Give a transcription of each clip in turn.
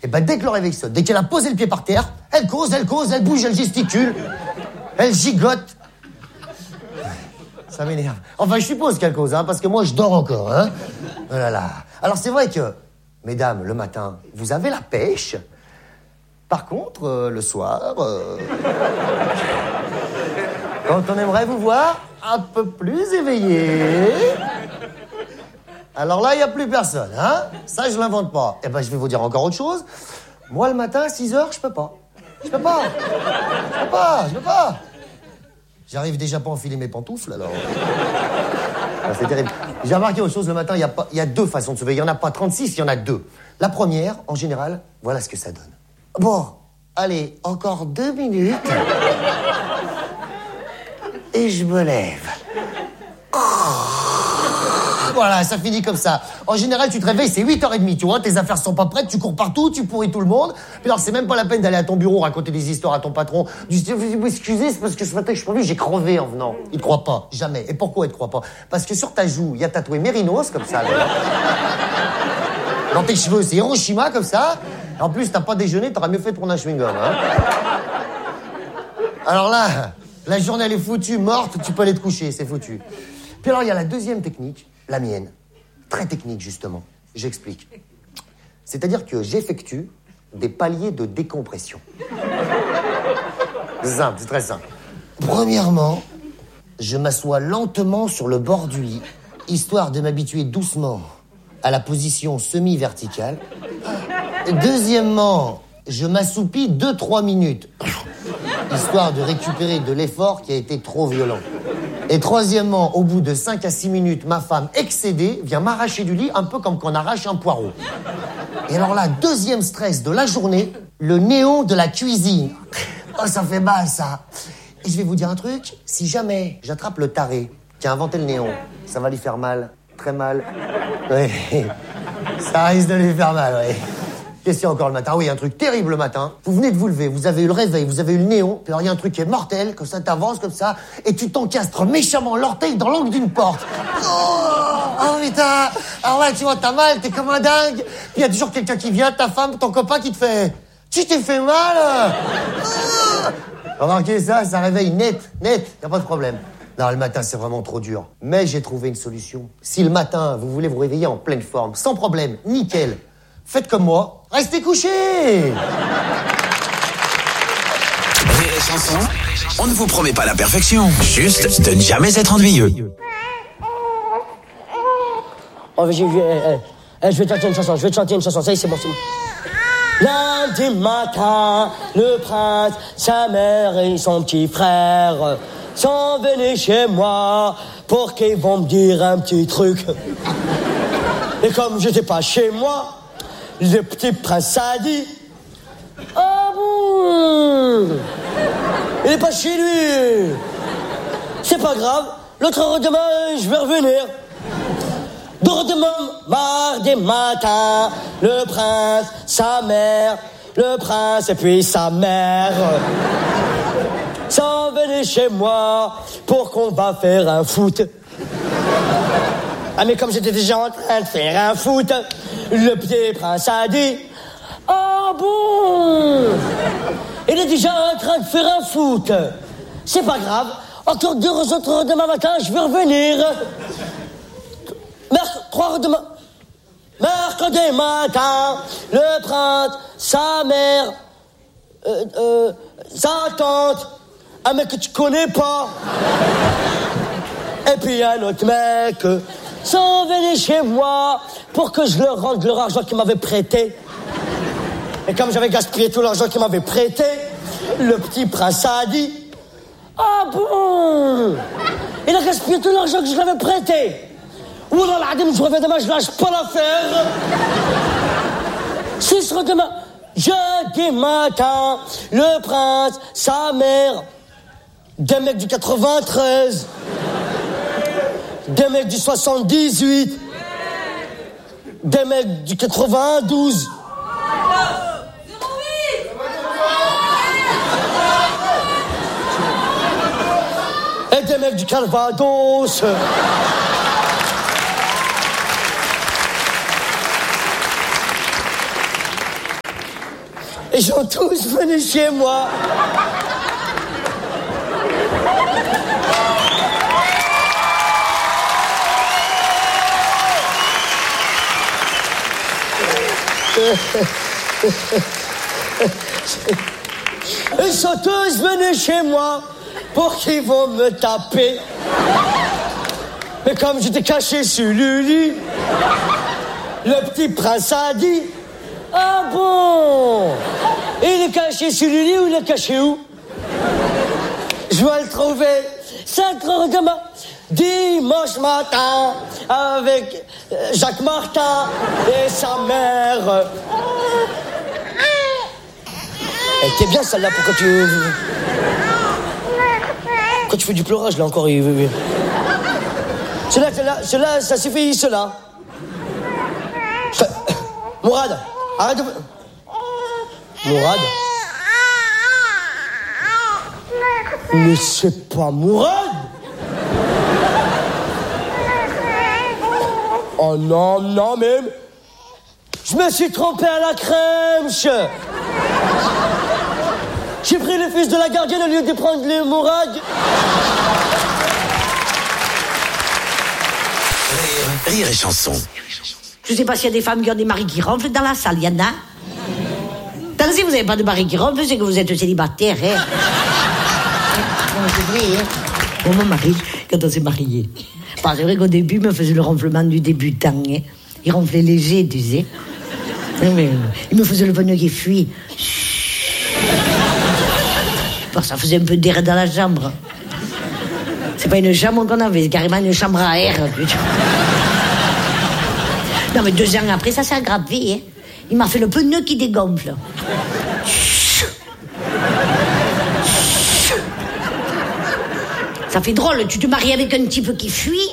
Et ben dès que le réveil sonne, dès qu'elle a posé le pied par terre, elle cause, elle bouge, elle gesticule, elle gigote. Ça m'énerve. Enfin, je suppose qu'elle cause, parce que moi, je dors encore, Oh là là. Alors, c'est vrai que, mesdames, le matin, vous avez la pêche. Par contre, le soir, quand on aimerait vous voir un peu plus éveillé, alors là, il n'y a plus personne, Ça, je l'invente pas. Eh ben, je vais vous dire encore autre chose. Moi, le matin, à 6h, je peux pas. Je peux pas. J'arrive déjà pas à enfiler mes pantoufles, alors... c'est terrible. J'ai remarqué autre chose, le matin, il y a 2 façons de se lever. Il n'y en a pas 36, il y en a 2. La première, en général, voilà ce que ça donne. Bon, allez, encore 2 minutes. Et je me lève. Voilà, ça finit comme ça. En général, tu te réveilles, c'est 8h30, tu vois, tes affaires sont pas prêtes, tu cours partout, tu pourris tout le monde. Puis alors, c'est même pas la peine d'aller à ton bureau raconter des histoires à ton patron. Du style, vous excusez, c'est parce que ce matin que je suis pas venu, j'ai crevé en venant. Il te croit pas, jamais. Et pourquoi il te croit pas? Parce que sur ta joue, il y a tatoué Mérinos, comme ça, là. Dans tes cheveux, c'est Hiroshima, comme ça. Et en plus, t'as pas déjeuné, t'aurais mieux fait de prendre un chewing-gum, Alors là, la journée, elle est foutue, morte, tu peux aller te coucher, c'est foutu. Puis alors, il y a la deuxième technique, la mienne. Très technique, justement. J'explique. C'est-à-dire que j'effectue des paliers de décompression. C'est simple, c'est très simple. Premièrement, je m'assois lentement sur le bord du lit, histoire de m'habituer doucement à la position semi-verticale. Deuxièmement, je m'assoupis 2-3 minutes, histoire de récupérer de l'effort qui a été trop violent. Et troisièmement, au bout de 5 à 6 minutes, ma femme, excédée, vient m'arracher du lit, un peu comme quand on arrache un poireau. Et alors là, deuxième stress de la journée, le néon de la cuisine. Oh, ça fait mal, ça. Et je vais vous dire un truc, si jamais j'attrape le taré qui a inventé le néon, ça va lui faire mal, très mal. Oui, ça risque de lui faire mal, oui. Qu'est-ce qu'il y a encore le matin? Oui, un truc terrible le matin. Vous venez de vous lever, vous avez eu le réveil, vous avez eu le néon, puis alors il y a un truc qui est mortel, que ça t'avance comme ça, et tu t'encastres méchamment l'orteil dans l'angle d'une porte. Oh putain. Alors là, tu vois, t'as mal, t'es comme un dingue. Puis il y a toujours quelqu'un qui vient, ta femme, ton copain qui te fait... Tu t'es fait mal. Remarquez ça réveille net, y a pas de problème. Non, le matin, c'est vraiment trop dur. Mais j'ai trouvé une solution. Si le matin, vous voulez vous réveiller en pleine forme, sans problème, nickel, faites comme moi, restez couchés. Rire et chanson, on ne vous promet pas la perfection, juste de ne jamais être ennuyeux. Oh, je vais te chanter une chanson, ça y est, c'est bon. Lundi matin, le prince, sa mère et son petit frère sont venus chez moi pour qu'ils vont me dire un petit truc. Et comme j'étais pas chez moi, le petit prince a dit: ah bon, il est pas chez lui. C'est pas grave, l'autre heure demain, je vais revenir. Demain, mardi matin, le prince, sa mère, le prince et puis sa mère sont venus chez moi pour qu'on va faire un foot. Ah mais comme j'étais déjà en train de faire un foot, le petit prince a dit: ah bon, il est déjà en train de faire un foot. C'est pas grave, encore 2 autres heures demain matin, je vais revenir. 3 heures demain. Mercredi matin, le prince, sa mère, sa tante, un mec que tu connais pas, et puis un autre mec sont venus chez moi pour que je leur rende leur argent qu'ils m'avaient prêté. Et comme j'avais gaspillé tout l'argent qu'ils m'avaient prêté, le petit prince a dit: ah bon, il a gaspillé tout l'argent que je lui avais prêté. Oula, je reviens demain, je lâche pas l'affaire. Ce sera demain, jeudi matin, le prince, sa mère, des mecs du 93, des mecs du 78, des mecs du 92. Et des mecs du Calvados. Ils sont tous venus chez moi. Ils sont tous venus chez moi pour qu'ils vont me taper. Mais comme j'étais caché sur le lit, le petit prince a dit: ah bon? Il est caché sur le lit ou il est caché où? Je dois le trouver 5 heures demain, dimanche matin, avec Jacques Martin et sa mère. Elle était bien celle-là, pourquoi tu... Quand tu fais du pleurage, là encore... Cela, ça suffit, cela. Mourad, arrête de... Mourad? Mais c'est pas Mourad! Oh non, non, mais... Je me suis trompé à la crème. J'ai pris le fils de la gardienne au lieu de prendre le Mourad. Rire et chanson. Je sais pas s'il y a des femmes qui ont des maris qui ronflent dans la salle, il y en a. Tant que si vous n'avez pas de mari qui ronfle, c'est que vous êtes célibataire, hein. C'est vrai, hein. Bon, mon mari, quand on s'est mariés, c'est vrai qu'au début, il me faisait le ronflement du débutant, hein. Il ronflait léger, tu sais. Mais, il me faisait le bonheur qui fuit. Bon, ça faisait un peu d'air dans la chambre. C'est pas une chambre qu'on avait, c'est carrément une chambre à air. Non, mais 2 ans après, ça s'est aggravé. Hein. Il m'a fait le pneu qui dégonfle. Ça fait drôle, tu te maries avec un type qui fuit.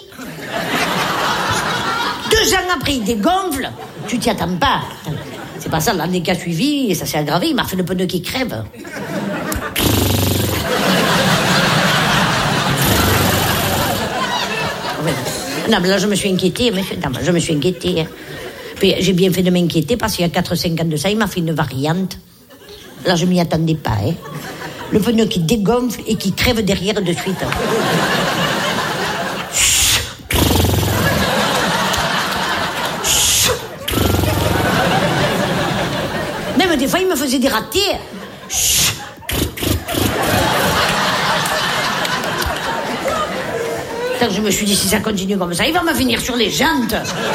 2 ans après, il dégonfle. Tu t'y attends pas. C'est pas ça, l'année qui a suivi, et ça s'est aggravé, il m'a fait le pneu qui crève. Non, mais là, je me suis inquiétée, monsieur. Non, je me suis inquiétée. Puis, j'ai bien fait de m'inquiéter parce qu'il y a 4-5 ans de ça, il m'a fait une variante. Là, je m'y attendais pas, hein. Le pneu qui dégonfle et qui crève derrière de suite. Même des fois, il me faisait des ratés. Je me suis dit, si ça continue comme ça, il va me finir sur les jantes.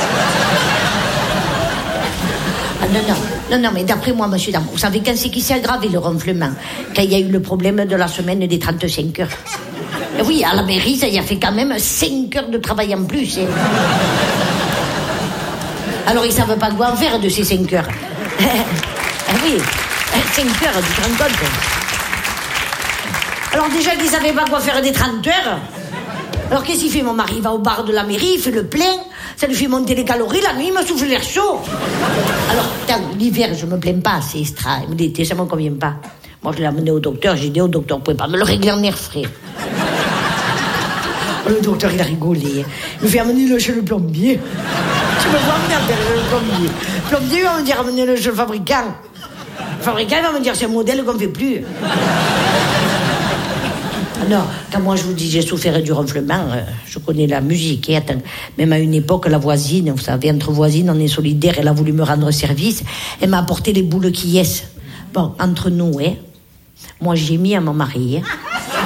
Ah, non, mais d'après moi, monsieur Dame, vous savez quand c'est qui s'est aggravé le ronflement? Quand il y a eu le problème de la semaine des 35 heures. Et oui, à la mairie, ça y a fait quand même 5 heures de travail en plus. Hein. Alors, ils ne savent pas quoi en faire de ces 5 heures. Oui, 5 heures, tu te rends compte? Alors déjà qu'ils ne savaient pas quoi faire des 30 heures... Alors qu'est-ce qu'il fait, mon mari? Il va au bar de la mairie, il fait le plein, ça lui fait monter les calories, la nuit il me souffle l'air chaud. Alors, l'hiver, je me plains pas, c'est extra, l'été, ça me convient pas. Moi, je l'ai amené au docteur, j'ai dit au docteur, vous pouvez pas me le régler en air frais. Le docteur, il a rigolé. Il me fait amener-le chez le plombier. Tu me vois amener le plombier. Le plombier, il va me dire amenez-le chez le fabricant. Le fabricant, il va me dire c'est un modèle qu'on fait plus. Non, quand moi je vous dis j'ai souffert du ronflement, je connais la musique. Et attends, même à une époque, la voisine, vous savez, entre voisines, on est solidaires, elle a voulu me rendre service, elle m'a apporté les boules qui yes. Bon, entre nous, hein, moi j'ai mis à mon mari. Hein.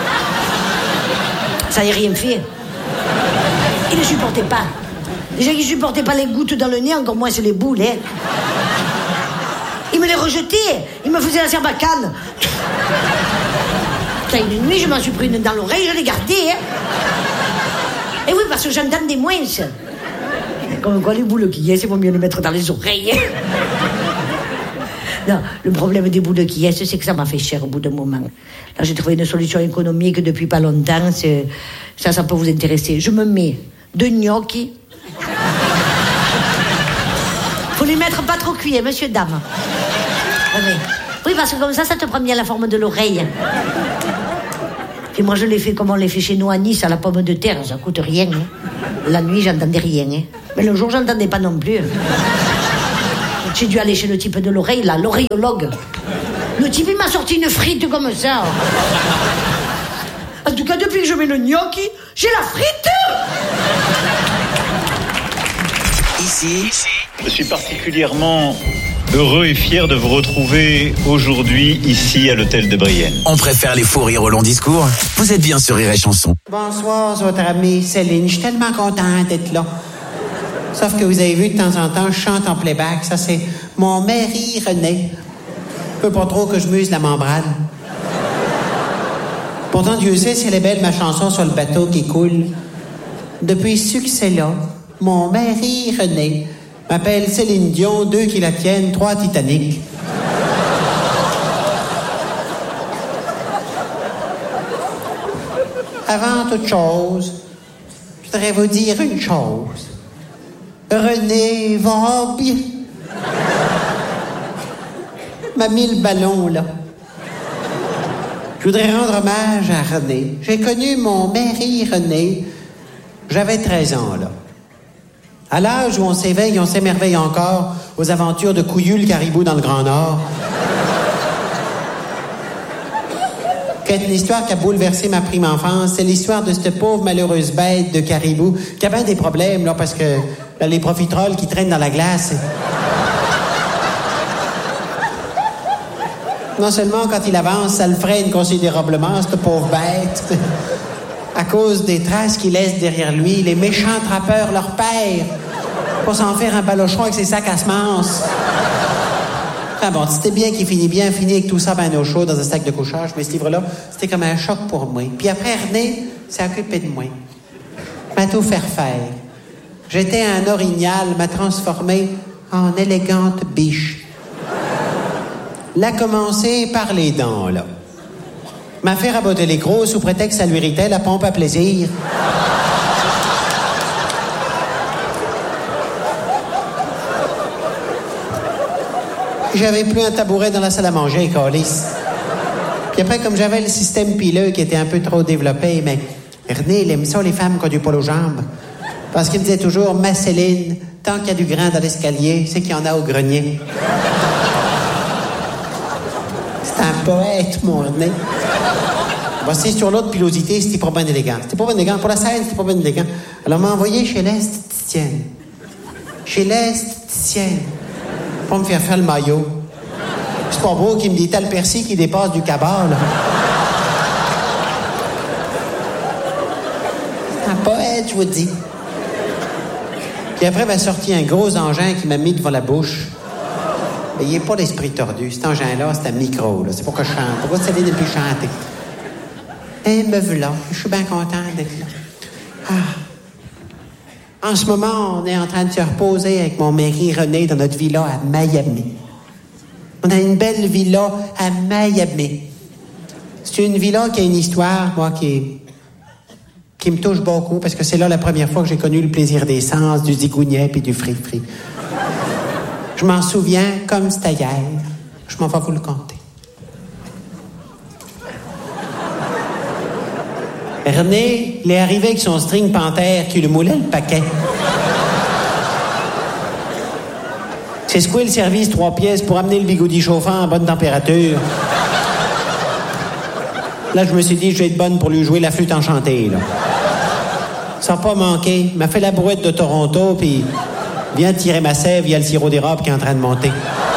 Ça n'a rien fait. Il ne supportait pas. Déjà qu'il ne supportait pas les gouttes dans le nez, encore moins c'est les boules. Hein. Il me les rejetait, il me faisait la serbacane. Une nuit, je m'en suis pris une dans l'oreille, je l'ai gardée. Hein. Et oui, parce que j'entends des moins. Comme quoi, les boules qui est, c'est vaut mieux les mettre dans les oreilles. Hein. Non, le problème des boules qui est, c'est que ça m'a fait cher au bout d'un moment. Là, j'ai trouvé une solution économique depuis pas longtemps. Ça peut vous intéresser. Je me mets 2 gnocchis. Faut les mettre pas trop cuits, monsieur, dame. Oui, parce que comme ça te prend bien la forme de l'oreille. Et moi, je l'ai fait comme on les fait chez nous à Nice, à la pomme de terre. Ça coûte rien. Hein. La nuit, j'entendais rien. Hein. Mais le jour, j'entendais pas non plus. J'ai dû aller chez le type de l'oreille, là, l'oreillologue. Le type, il m'a sorti une frite comme ça. En tout cas, depuis que je mets le gnocchi, j'ai la frite. Ici, je suis particulièrement heureux et fier de vous retrouver aujourd'hui ici à l'hôtel de Brienne. on préfère les fous rires au long discours. Vous êtes bien sur Rire et Chanson. Bonsoir, votre amie Céline. Je suis tellement contente d'être là. Sauf que vous avez vu, de temps en temps, je chante en playback. Ça, c'est mon mari René. Je peux pas trop que je muse la membrane. Pourtant, Dieu sait si elle est belle, ma chanson sur le bateau qui coule. Depuis ce succès-là, mon mari René m'appelle Céline Dion, 2 qui la tiennent, 3 Titanic. Avant toute chose, je voudrais vous dire une chose. René va bien. M'a mis le ballon, là. Je voudrais rendre hommage à René. J'ai connu mon mari René. J'avais 13 ans, là. À l'âge où on s'éveille, on s'émerveille encore aux aventures de Couillu le caribou dans le Grand Nord. Quelle une histoire qui a bouleversé ma prime enfance. C'est l'histoire de cette pauvre malheureuse bête de caribou qui a bien des problèmes, là, parce que là, les profiteroles qui traînent dans la glace. Non seulement quand il avance, ça le freine considérablement, cette pauvre bête. À cause des traces qu'il laisse derrière lui, les méchants trappeurs leur pèrent pour s'en faire un balochon avec ses sacs à semences. Ah bon, c'était bien qu'il finit avec tout ça ben au chaud dans un sac de couchage, mais ce livre-là, c'était comme un choc pour moi. Puis après, René s'est occupé de moi. M'a tout faire. J'étais un orignal, m'a transformé en élégante biche. L'a commencé par les dents, là. M'a fait raboter les crocs sous prétexte que ça lui irritait la pompe à plaisir. J'avais plus un tabouret dans la salle à manger, câlisse. Puis après, comme j'avais le système pileux qui était un peu trop développé, mais René, il aime ça, les femmes qui ont du poil aux jambes. Parce qu'il me disait toujours, ma Céline, tant qu'il y a du grain dans l'escalier, c'est qu'il y en a au grenier. C'est un poète, mon René. Bon, c'est sur l'autre pilosité, c'était pas bien élégant. C'était pas bien élégant. Pour la scène, c'était pas bien élégant. Alors, m'a envoyé chez l'esthéticienne. Chez l'esthéticienne. Pour me faire le maillot. C'est pas beau qu'il me dit t'as le persil qui dépasse du cabas, là. C'est un poète, je vous dis. Puis après, m'a sorti un gros engin qui m'a mis devant la bouche. Mais il n'est pas l'esprit tordu. Cet engin-là, c'est un micro, là. C'est pour que je chante. Pourquoi ça vient depuis chanter? Et me voilà. Je suis bien content d'être là. Ah. En ce moment, on est en train de se reposer avec mon mari René dans notre villa à Miami. On a une belle villa à Miami. C'est une villa qui a une histoire, moi, qui me touche beaucoup, parce que c'est là la première fois que j'ai connu le plaisir des sens, du zigouniet puis du fri-fri. Je m'en souviens comme c'était hier. Je m'en vais vous le conter. René, il est arrivé avec son string panthère qui lui moulait le paquet. C'est quoi le service 3 pièces pour amener le bigoudi chauffant à bonne température? Là, je me suis dit, je vais être bonne pour lui jouer la flûte enchantée, là. Ça n'a pas manqué. Il m'a fait la brouette de Toronto, puis vient tirer ma sève, il y a le sirop d'érable qui est en train de monter.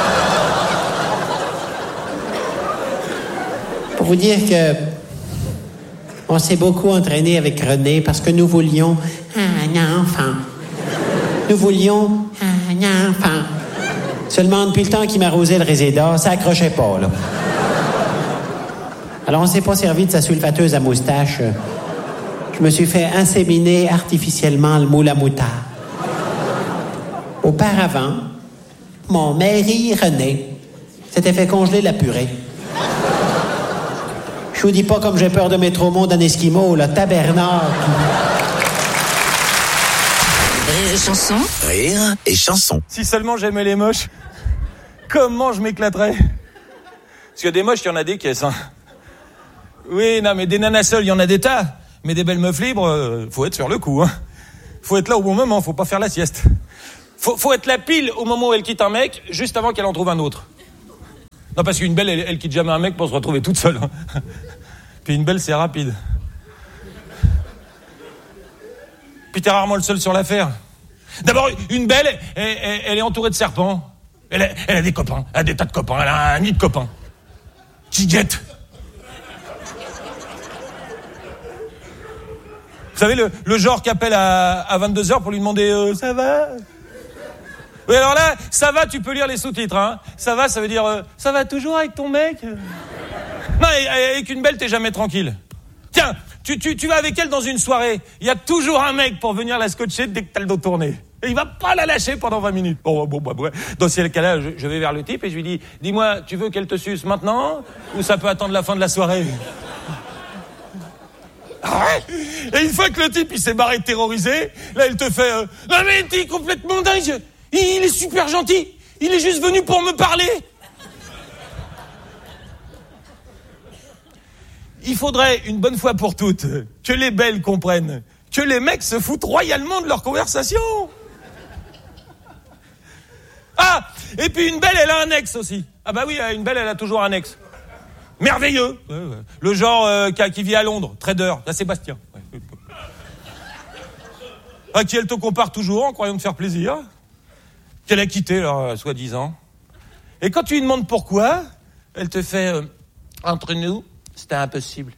Pour vous dire que on s'est beaucoup entraîné avec René parce que nous voulions un enfant. Nous voulions un enfant. Seulement, depuis le temps qu'il m'arrosait le réséda, ça accrochait pas, là. Alors, on s'est pas servi de sa sulfateuse à moustache. Je me suis fait inséminer artificiellement le moule à moutarde. Auparavant, mon mari René s'était fait congeler la purée. Je vous dis pas comme j'ai peur de mettre au monde un Esquimau, là, tabernacle. Rire et chanson. Rire et chanson. Si seulement j'aimais les moches, comment je m'éclaterais. Parce que des moches, il y en a des caisses, hein. Oui, non, mais des nanas seules, il y en a des tas. Mais des belles meufs libres, faut être sur le coup, hein. Faut être là au bon moment, faut pas faire la sieste. Faut être la pile au moment où elle quitte un mec, juste avant qu'elle en trouve un autre. Non, parce qu'une belle, elle quitte jamais un mec pour se retrouver toute seule. Puis une belle, c'est rapide. Puis t'es rarement le seul sur l'affaire. D'abord, une belle, elle est entourée de serpents. Elle a des copains, elle a des tas de copains, elle a un nid de copains. Qui guette. Vous savez, le genre qui appelle à 22h pour lui demander ça va? Oui, alors là, ça va, tu peux lire les sous-titres, hein. Ça va, ça veut dire ça va toujours avec ton mec? Non, avec une belle, t'es jamais tranquille. Tiens, tu vas avec elle dans une soirée, il y a toujours un mec pour venir la scotcher dès que t'as le dos tourné. Et il va pas la lâcher pendant 20 minutes. Bon, ouais. Dans ce cas-là, je vais vers le type et je lui dis, dis-moi, tu veux qu'elle te suce maintenant ou ça peut attendre la fin de la soirée? Ah ouais. Et une fois que le type il s'est barré terrorisé, là il te fait non mais t'es complètement dingue, il est super gentil, il est juste venu pour me parler. Il faudrait une bonne fois pour toutes que les belles comprennent que les mecs se foutent royalement de leur conversation. Ah, et puis une belle elle a un ex aussi. Ah bah oui, une belle elle a toujours un ex. Merveilleux. Ouais. Le genre qui vit à Londres, trader, là Sébastien. Ouais. À qui elle te compare toujours en croyant te faire plaisir. Qu'elle a quitté, là, soi-disant. Et quand tu lui demandes pourquoi, elle te fait entre nous, c'était impossible.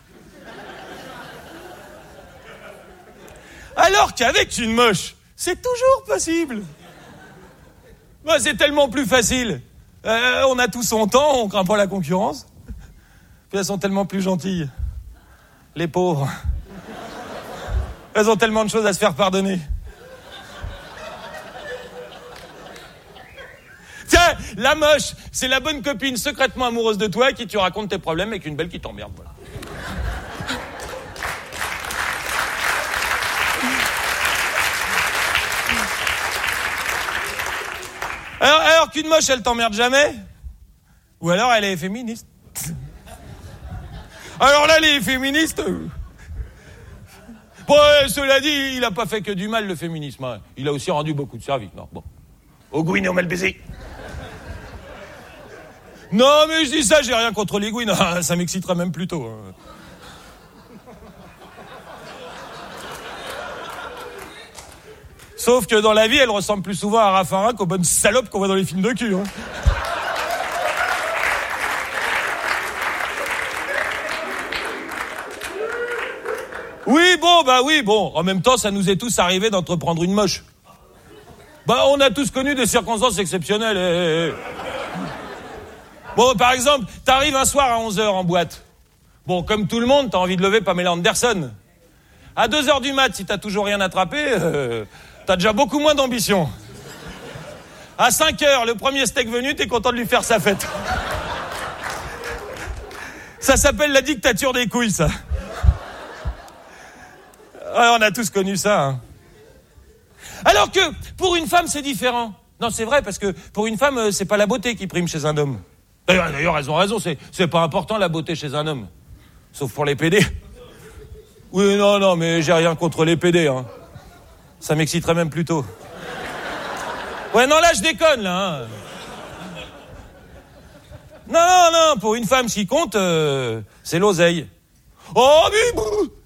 Alors qu'avec une moche, c'est toujours possible. Bah, c'est tellement plus facile. On a tout son temps, on craint pas la concurrence. Puis elles sont tellement plus gentilles. Les pauvres. Elles ont tellement de choses à se faire pardonner. Tiens, la moche, c'est la bonne copine secrètement amoureuse de toi qui tu racontes tes problèmes avec une belle qui t'emmerde. Voilà. Alors qu'une moche, elle t'emmerde jamais? Ou alors elle est féministe? Alors là, les féministes... Bon, cela dit, il a pas fait que du mal, le féminisme. Hein. Il a aussi rendu beaucoup de services. Non, bon. Au gouine et au mal baisé. Non, mais je dis ça, j'ai rien contre les gouines. Ça m'exciterait même plutôt. Hein. Sauf que dans la vie, elle ressemble plus souvent à Raffarin qu'aux bonnes salopes qu'on voit dans les films de cul. Hein. Oui, bon. En même temps, ça nous est tous arrivé d'entreprendre une moche. Bah, on a tous connu des circonstances exceptionnelles. Bon, par exemple, t'arrives un soir à 11h en boîte. Bon, comme tout le monde, t'as envie de lever Pamela Anderson. À 2h du mat, si t'as toujours rien attrapé, t'as déjà beaucoup moins d'ambition. À 5h, le premier steak venu, t'es content de lui faire sa fête. Ça s'appelle la dictature des couilles, ça. Ouais, on a tous connu ça. Hein. Alors que, pour une femme, c'est différent. Non, c'est vrai, parce que pour une femme, c'est pas la beauté qui prime chez un homme. D'ailleurs, elles ont raison, c'est pas important la beauté chez un homme. Sauf pour les PD. Oui, non, mais j'ai rien contre les PD, hein. Ça m'exciterait même plutôt. Ouais, non, là, je déconne, là. Hein. Non, pour une femme, ce qui compte, c'est l'oseille. Oh, mais...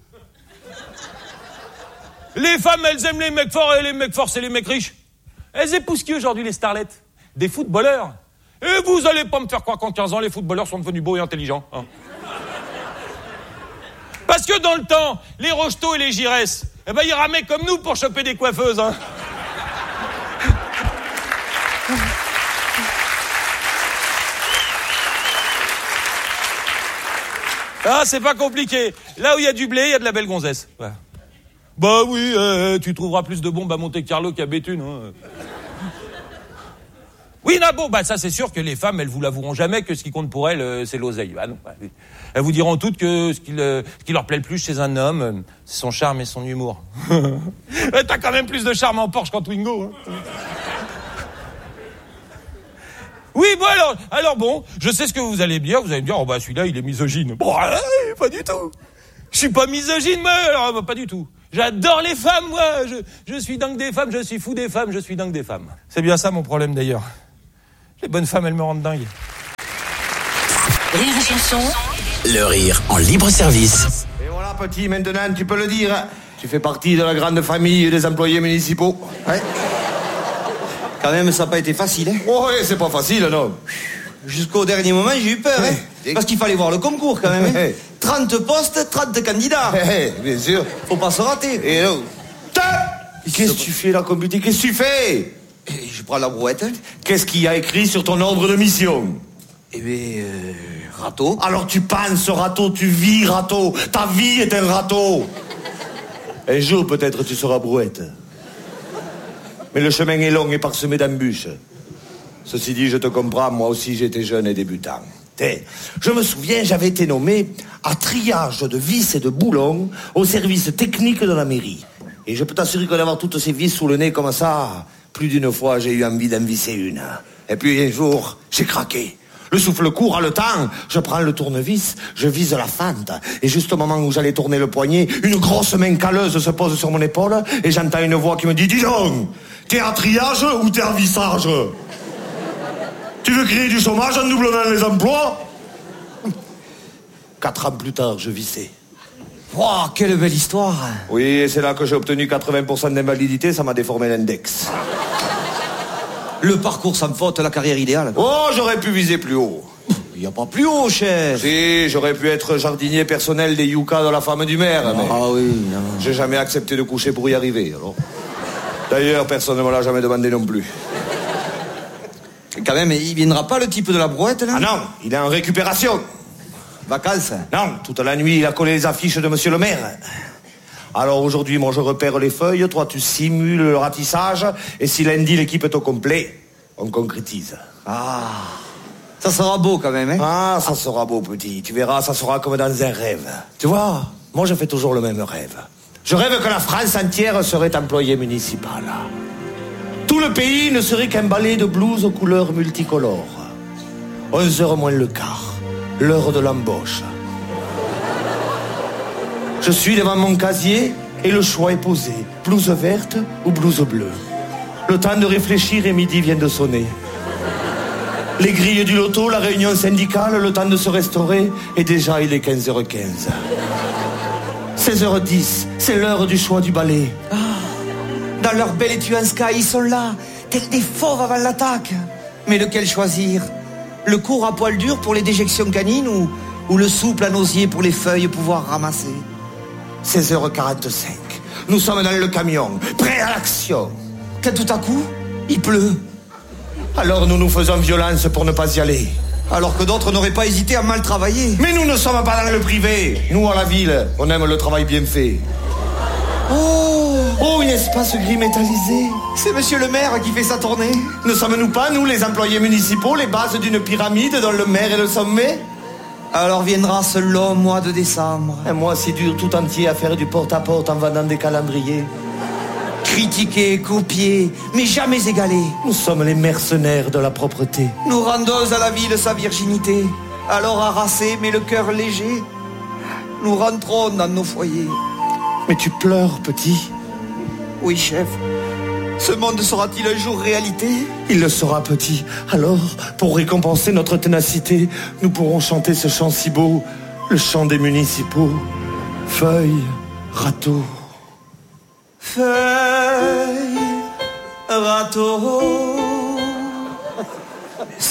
Les femmes, elles aiment les mecs forts, et les mecs forts, c'est les mecs riches. Elles épousent qui aujourd'hui, les starlettes? Des footballeurs. Et vous allez pas me faire croire qu'en 15 ans, les footballeurs sont devenus beaux et intelligents. Hein. Parce que dans le temps, les Rocheteau et les Giresse, ils ramaient comme nous pour choper des coiffeuses. Hein. Ah, c'est pas compliqué. Là où il y a du blé, il y a de la belle gonzesse. Ouais. Bah oui, tu trouveras plus de bombes à Monte-Carlo qu'à Béthune. Hein. Oui, ça c'est sûr que les femmes, elles vous l'avoueront jamais que ce qui compte pour elles, c'est l'oseille. Ah non, oui. Elles vous diront toutes que ce qui leur plaît le plus chez un homme, c'est son charme et son humour. T'as quand même plus de charme en Porsche qu'en Twingo. Hein. Oui, bon alors bon, je sais ce que vous allez me dire. Vous allez me dire, celui-là, il est misogyne. Bon, pas du tout. Je suis pas misogyne, moi, alors, pas du tout. J'adore les femmes, moi. Je suis dingue des femmes, je suis fou des femmes, je suis dingue des femmes. C'est bien ça mon problème d'ailleurs. Les bonnes femmes, elles me rendent dingue. Rire et chanson, le rire en libre service. Et voilà, petit, maintenant, tu peux le dire. Tu fais partie de la grande famille des employés municipaux. Ouais. Quand même, ça n'a pas été facile, hein. Oh, ouais, c'est pas facile, non. Jusqu'au dernier moment, j'ai eu peur, hein. Parce qu'il fallait voir le concours, quand même, hein. 30 postes, 30 candidats. Bien sûr. Faut pas se rater. Et non. Qu'est-ce que tu fais là, computer? Qu'est-ce que tu fais? Je prends la brouette. Qu'est-ce qu'il y a écrit sur ton ordre de mission? Eh bien, râteau. Alors tu penses râteau, tu vis râteau. Ta vie est un râteau. Un jour, peut-être, tu seras brouette. Mais le chemin est long et parsemé d'embûches. Ceci dit, je te comprends, moi aussi j'étais jeune et débutant. Je me souviens, j'avais été nommé à triage de vis et de boulons au service technique de la mairie. Et je peux t'assurer que d'avoir toutes ces vis sous le nez comme ça, plus d'une fois j'ai eu envie d'en visser une. Et puis un jour, j'ai craqué. Le souffle court, haletant, je prends le tournevis, je vise la fente. Et juste au moment où j'allais tourner le poignet, une grosse main calleuse se pose sur mon épaule et j'entends une voix qui me dit « Dis donc, t'es à triage ou t'es à vissage ? Tu veux créer du chômage en doublant les emplois ?» 4 ans plus tard, je vissais. Wow, quelle belle histoire. Oui, et c'est là que j'ai obtenu 80% d'invalidité, ça m'a déformé l'index. Le parcours sans faute, la carrière idéale. Oh, j'aurais pu viser plus haut. Il n'y a pas plus haut, chef. Si, j'aurais pu être jardinier personnel des yuccas de la femme du maire. Mais ah oui, non. J'ai jamais accepté de coucher pour y arriver, alors. D'ailleurs, personne ne me l'a jamais demandé non plus. Et quand même, il viendra pas le type de la brouette, là? Ah non, il est en récupération. Vacances? Non, toute la nuit, il a collé les affiches de monsieur le maire. Alors aujourd'hui, moi je repère les feuilles, toi tu simules le ratissage, et si lundi l'équipe est au complet, on concrétise. Ah, ça sera beau quand même, hein? Ah, ça sera beau, petit. Tu verras, ça sera comme dans un rêve. Tu vois, moi je fais toujours le même rêve. Je rêve que la France entière serait employée municipale. Tout le pays ne serait qu'un balai de blouses aux couleurs multicolores. 11h moins le quart, l'heure de l'embauche. Je suis devant mon casier et le choix est posé. Blouse verte ou blouse bleue. Le temps de réfléchir et midi vient de sonner. Les grilles du loto, la réunion syndicale, le temps de se restaurer et déjà il est 15h15. 16h10, c'est l'heure du choix du balai. Ah, dans leur bel étui en sky, ils sont là, tels des fauves avant l'attaque. Mais lequel choisir? Le court à poil dur pour les déjections canines ou le souple à nosier pour les feuilles pouvoir ramasser? 16h45, nous sommes dans le camion, prêts à l'action. Quand tout à coup, il pleut. Alors nous nous faisons violence pour ne pas y aller. Alors que d'autres n'auraient pas hésité à mal travailler. Mais nous ne sommes pas dans le privé. Nous, à la ville, on aime le travail bien fait. Oh, un espace gris métallisé. C'est monsieur le maire qui fait sa tournée. Ne sommes-nous pas, nous, les employés municipaux, les bases d'une pyramide dont le maire est le sommet? Alors viendra ce long mois de décembre. Un mois si dur tout entier à faire du porte-à-porte en vendant des calendriers. Critiquer, copier, mais jamais égaler. Nous sommes les mercenaires de la propreté. Nous rendons à la ville sa virginité. Alors harassés, mais le cœur léger, nous rentrons dans nos foyers. Mais tu pleures, petit? Oui, chef. Ce monde sera-t-il un jour réalité? Il le sera, petit. Alors, pour récompenser notre ténacité, nous pourrons chanter ce chant si beau, le chant des municipaux. Feuille, râteau. Feuille, râteau.